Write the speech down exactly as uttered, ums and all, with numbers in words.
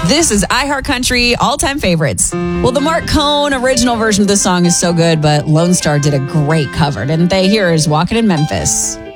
This is iHeartCountry all-time favorites. Well, the Mark Cohn original version of this song is so good, but Lone Star did a great cover, didn't they? Here is Walking in Memphis.